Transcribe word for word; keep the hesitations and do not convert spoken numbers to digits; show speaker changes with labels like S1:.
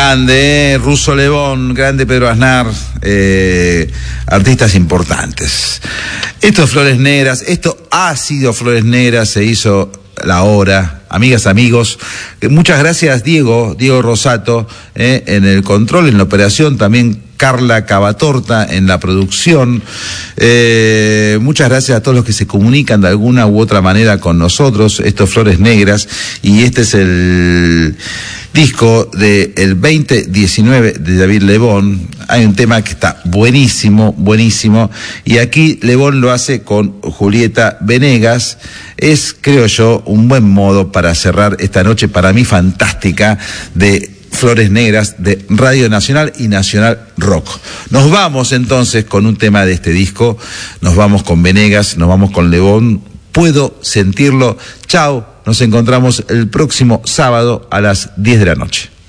S1: Grande, eh, Russo Lebón, grande Pedro Aznar, eh, artistas importantes. Esto es Flores Negras, esto ha sido Flores Negras, se hizo la hora. Amigas, amigos, muchas gracias Diego, Diego Rosato, eh, en el control, en la operación, también Carla Cavatorta en la producción. Eh, muchas gracias a todos los que se comunican de alguna u otra manera con nosotros. Esto es Flores Negras y este es el disco del veinte diecinueve de David Lebón. Hay un tema que está buenísimo, buenísimo, y aquí Lebón lo hace con Julieta Venegas. Es, creo yo, un buen modo para cerrar esta noche, para mí fantástica, de Flores Negras de Radio Nacional y Nacional Rock. Nos vamos entonces con un tema de este disco, nos vamos con Venegas, nos vamos con Lebón, Puedo Sentirlo. Chao, nos encontramos el próximo sábado a las diez de la noche.